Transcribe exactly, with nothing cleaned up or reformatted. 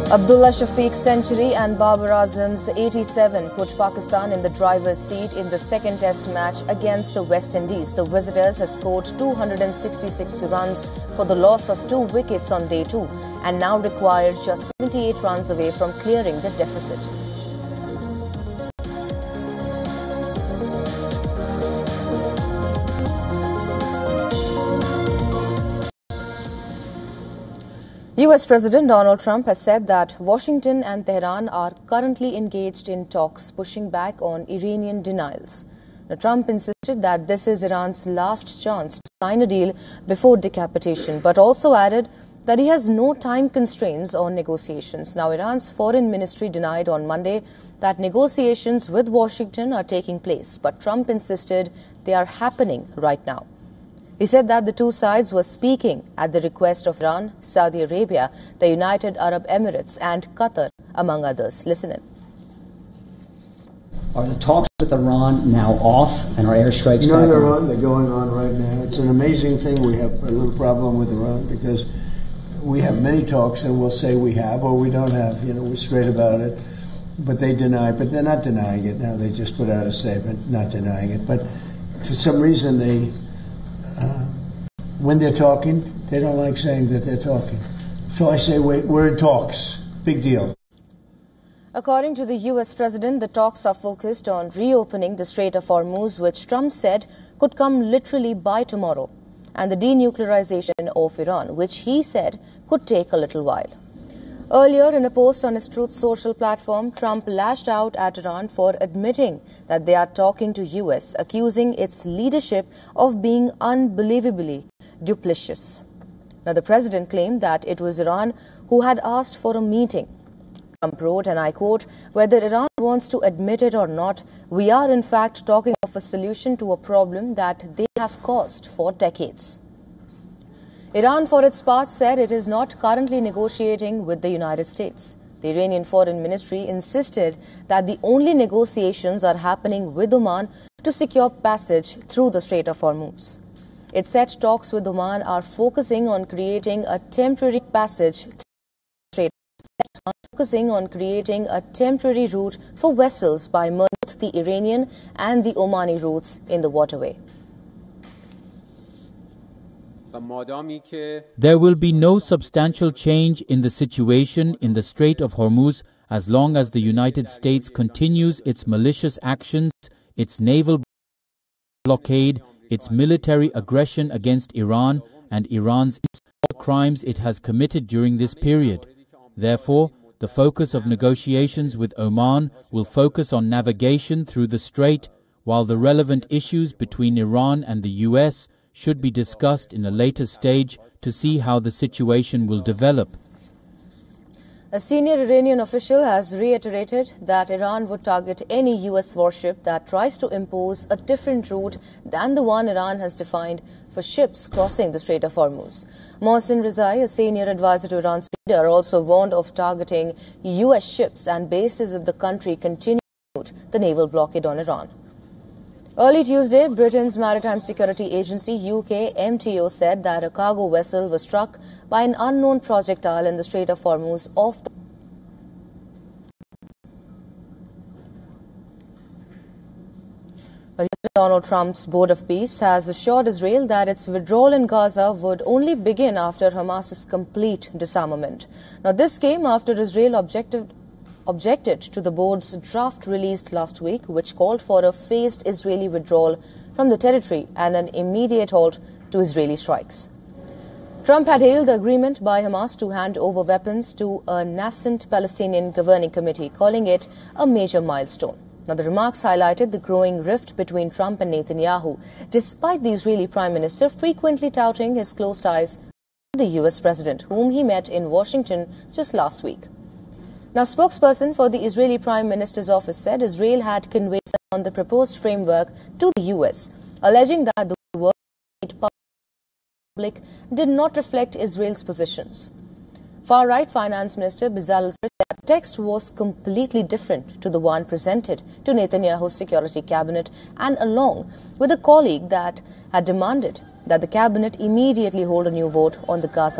Abdullah Shafiq's century and Babar Azam's eighty-seven put Pakistan in the driver's seat in the second test match against the West Indies. The visitors have scored two hundred sixty-six runs for the loss of two wickets on day two and now require just seventy-eight runs away from clearing the deficit. U S President Donald Trump has said that Washington and Tehran are currently engaged in talks pushing back on Iranian denials. Now, Trump insisted that this is Iran's last chance to sign a deal before decapitation, but also added that he has no time constraints on negotiations. Now, Iran's foreign ministry denied on Monday that negotiations with Washington are taking place, but Trump insisted they are happening right now. He said that the two sides were speaking at the request of Iran, Saudi Arabia, the United Arab Emirates and Qatar, among others. Listen in. Are the talks with Iran now off and are airstrikes No, back they're on? on. They're going on right now. It's an amazing thing. We have a little problem with Iran because we have many talks and we'll say we have or we don't have. You know, we're straight about it. But they deny, but they're not denying it now. They just put out a statement not denying it. But for some reason they... Uh, when they're talking, they don't like saying that they're talking. So I say, wait, we're in talks. Big deal. According to the U S President, the talks are focused on reopening the Strait of Hormuz, which Trump said could come literally by tomorrow, and the denuclearization of Iran, which he said could take a little while. Earlier, in a post on his Truth Social platform, Trump lashed out at Iran for admitting that they are talking to U S, accusing its leadership of being unbelievably duplicitous. Now, the president claimed that it was Iran who had asked for a meeting. Trump wrote, and I quote, "Whether Iran wants to admit it or not, we are in fact talking of a solution to a problem that they have caused for decades." Iran, for its part, said it is not currently negotiating with the United States. The Iranian Foreign Ministry insisted that the only negotiations are happening with Oman to secure passage through the Strait of Hormuz. It said talks with Oman are focusing on creating a temporary passage through the Strait, focusing on creating a temporary route for vessels by both the Iranian and the Omani routes in the waterway. There will be no substantial change in the situation in the Strait of Hormuz as long as the United States continues its malicious actions, its naval blockade, its military aggression against Iran, and Iran's crimes it has committed during this period. Therefore, the focus of negotiations with Oman will focus on navigation through the strait, while the relevant issues between Iran and the U S should be discussed in a later stage to see how the situation will develop. A senior Iranian official has reiterated that Iran would target any U S warship that tries to impose a different route than the one Iran has defined for ships crossing the Strait of Hormuz. Mohsen Rizai, a senior advisor to Iran's leader, also warned of targeting U S ships and bases if the country continued the naval blockade on Iran. Early Tuesday, Britain's Maritime Security Agency, U K M T O, said that a cargo vessel was struck by an unknown projectile in the Strait of Hormuz off the Donald Trump's Board of Peace has assured Israel that its withdrawal in Gaza would only begin after Hamas's complete disarmament. Now, this came after Israel objected objected to the board's draft released last week, which called for a phased Israeli withdrawal from the territory and an immediate halt to Israeli strikes. Trump had hailed the agreement by Hamas to hand over weapons to a nascent Palestinian governing committee, calling it a major milestone. Now, the remarks highlighted the growing rift between Trump and Netanyahu, despite the Israeli Prime Minister frequently touting his close ties with the U S President, whom he met in Washington just last week. Now, spokesperson for the Israeli Prime Minister's office said Israel had conveyed on the proposed framework to the U S, alleging that the work made public did not reflect Israel's positions. Far-right Finance Minister Bezalel said that the text was completely different to the one presented to Netanyahu's security cabinet, and along with a colleague that had demanded that the cabinet immediately hold a new vote on the Gaza